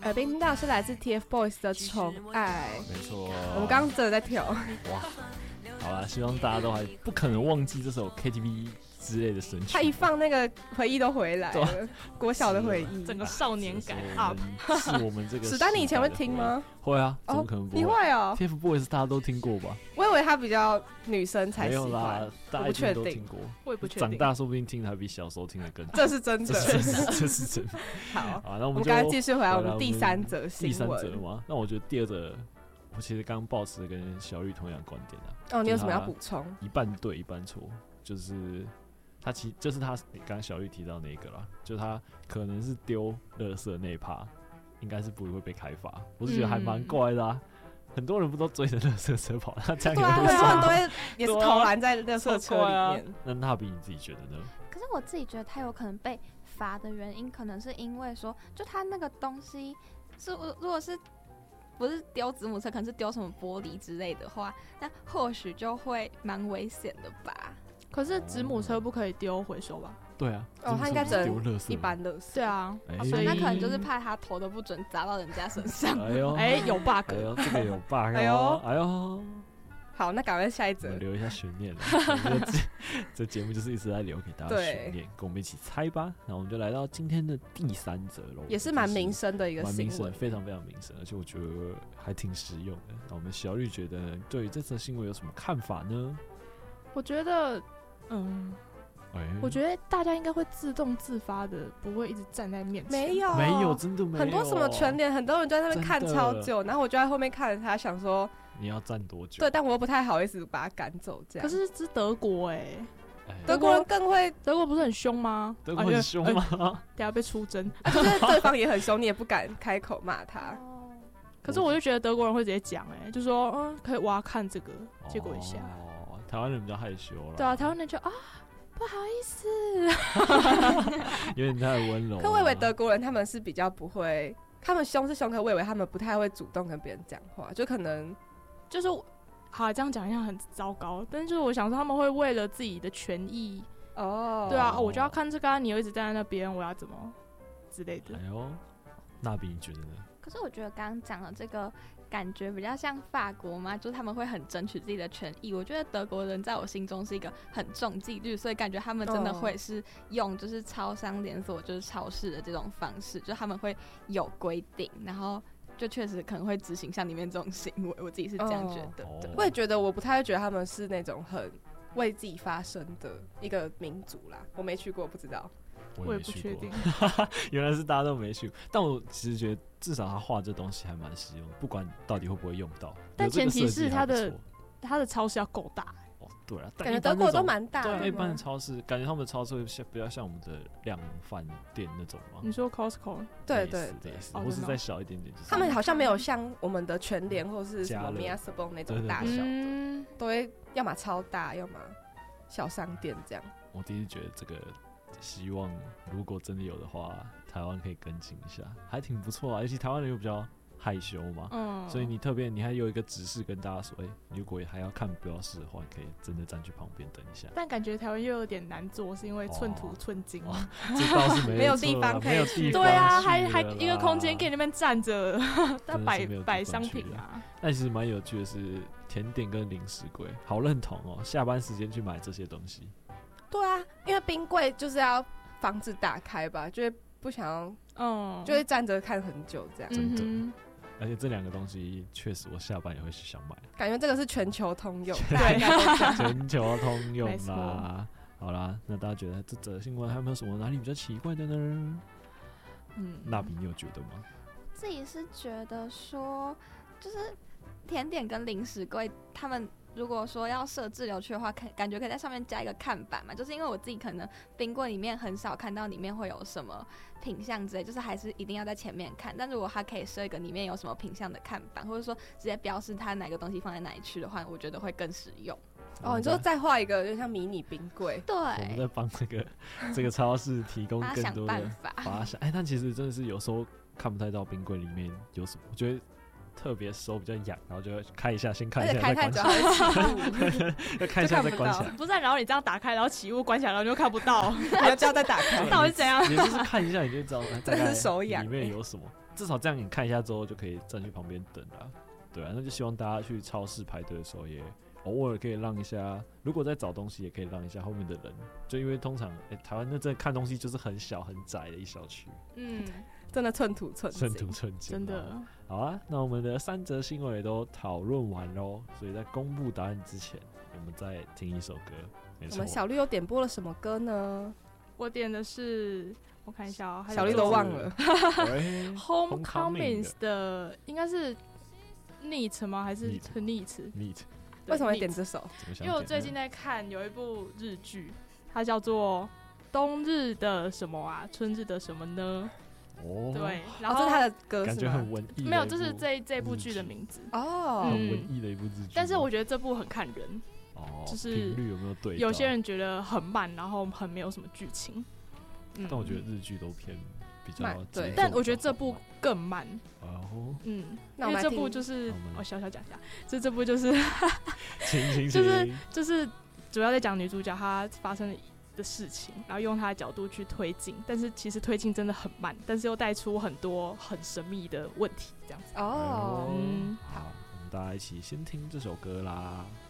耳边听到是来自 TFBOYS 的宠爱， 没错。 我们刚刚真的在跳。 哇，好啦，希望大家都还不可能忘记这首 KTV 之类的神曲。 他一放那个回忆都回来了，国小的回忆， 整个少年感 up。 是我们这个史丹，你以前会听吗？ 会啊，怎么可能不会？ 你会哦 ？TFBOYS 大家都听过吧？ 我以为他比较女生才喜欢。 没有啦，大家一定都听过。 我也不确定。 长大说不定听的还比小时候听的更。 这是真的， 这是真的。 好， 那我们刚才继续回来我们第三则新闻。 第三则吗？那我觉得第二则，我其实刚刚抱持跟小玉同样的观点啊。 哦，你有什么要补充？ 一半对，一半错，就是他就是他刚刚小玉提到那个啦，就他可能是丢垃圾那一趴，应该是不会被开发。我是觉得还蛮怪的啊。很多人不都追着垃圾车跑，那这样对啊，很多人也是投篮在垃圾车里面。 那那比你自己觉得呢？ 可是我自己觉得他有可能被罚的原因，可能是因为说，就他那个东西是如果是不是丢子母车，可能是丢什么玻璃之类的话，那或许就会蛮危险的吧。 可是子母车不可以丢回收吧？ 对啊， 他应该只丢垃圾， 一般垃圾。 对啊， 所以他可能就是怕他投的不准砸到人家身上。 有 bug， 哎呦，这个有 bug， 哎呦。 好，那赶快下一则， 我们留一下悬念。这节目就是一直在留给大家悬念，跟我们一起猜吧。那我们就来到今天的第三则喽， 也是蛮民生的一个新闻， 非常非常民生，而且我觉得还挺实用的。那我们小绿觉得对于这则新闻有什么看法呢？ 我觉得，我觉得大家应该会自动自发的，不会一直站在面前。 没有， 真的没有。 很多什么全联，很多人在那边看超久，然后我就在后面看着他，想说你要站多久？ 对，但我又不太好意思把他赶走，这样。 可是这是德国德国人更会， 德国不是很凶吗？ 德国很凶吗？ 等下被出征， 就是对方也很凶，你也不敢开口骂他。 可是我就觉得德国人会直接讲，就说可以我要看这个，结果一下。 台湾人比较害羞啦。 对啊，台湾人就不好意思， 有点太温柔。 可我以为德国人他们是比较不会，他们凶是凶，可我以为他们不太会主动跟别人讲话，就可能就是好这样讲一下很糟糕，但是就是我想说他们会为了自己的权益对啊，我就要看这个你又一直站在那边，我要怎么之类的。 哎呦，那比你觉得呢？ 可是我觉得刚刚讲的这个感觉比较像法国嘛，就是他们会很争取自己的权益。我觉得德国人在我心中是一个很重纪律，所以感觉他们真的会是用就是超商连锁就是超市的这种方式，就他们会有规定，然后就确实可能会执行像里面这种行为。我自己是这样觉得的。 我也觉得，我不太会觉得他们是那种很为自己发声的一个民族啦。我没去过，不知道。 我也不确定， 原来是大家都没去过。但我其实觉得，至少他画这东西还蛮实用的，不管到底会不会用到。 但前提是他的超市要够大。 对啊， 感觉德国都蛮大的。 对，一般的超市，感觉他们的超市会比较像我们的量贩店那种吗？ 你说 Costco？ 对， 或是再小一点点。 他们好像没有像我们的全联或是什么 Miasbon 那种大小的，都会要么超大，要么小商店这样。 我第一次觉得这个。希望如果真的有的话，台湾可以跟进一下，还挺不错啊。尤其台湾人又比较害羞嘛，所以你还有一个指示跟大家说，如果还要看标示的话，你可以真的站去旁边等一下。 但感觉台湾又有点难做，是因为寸土寸金， 这倒是没有地方可以去。 对啊，还一个空间给你们站着，摆商品啊。 但其实蛮有趣的是，甜点跟零食柜，好认同哦。下班时间去买这些东西。 对啊，因为冰柜就是要防止打开吧，就会不想要，就会站着看很久这样。 真的，而且这两个东西确实我下班也会想买。 感觉这个是全球通用， 对， 全球通用啦。好啦，那大家觉得这则新闻还有没有什么哪里比较奇怪的呢？那比你有觉得吗？ 自己是觉得说，就是甜点跟零食柜他们。如果说要设置流区的话，感觉可以在上面加一个看板嘛，就是因为我自己可能冰柜里面很少看到里面会有什么品项之类，就是还是一定要在前面看。但如果它可以设一个里面有什么品项的看板，或者说直接标示它哪个东西放在哪里去的话，我觉得会更实用。 你就再画一个就像迷你冰柜。 对， 我们在帮这个超市提供更多的发想。但其实真的是有时候看不太到冰柜里面有什么，我觉得。特别手比较痒，然后就开一下，先看一下再关起来，要看一下再关起来。 不是，然后你这样打开，然后起雾关起来，然后就看不到， 你要这样再打开， 到底是怎样？ 你就是看一下，你就知道大概手痒里面有什么。 至少这样你看一下之后就可以站去旁边等啦。对啊，那就希望大家去超市排队的时候也偶尔可以让一下，如果在找东西也可以让一下后面的人，就因为通常台湾那真的看东西就是很小很窄的一小区， 真的寸土寸金， 真的。 好啊，那我们的3则新闻也都讨论完喽，所以在公布答案之前，我们再听一首歌。没错， 我们小绿又点播了什么歌呢？ 我点的是，我看一下哦， 小绿都忘了。 Homecomings 的应该是 Neat 吗？还是 Neat？ 为什么会点这首？ 因为我最近在看有一部日剧，它叫做《冬日的什么啊，春日的什么呢》。对，然后这是他的歌， 感觉很文艺。 没有，这是这部剧的名字。 很文艺的一部日剧。 但是我觉得这部很看人，就是频率有没有对？ 有些人觉得很慢，然后很没有什么剧情。 但我觉得日剧都偏比较慢， 对。但我觉得这部更慢。因为这部就是小讲一下，这部就是，就是主要在讲女主角她发生的事情，然后用她的角度去推进，但是其实推进真的很慢，但是又带出很多很神秘的问题，这样子。 好，我们大家一起先听这首歌啦。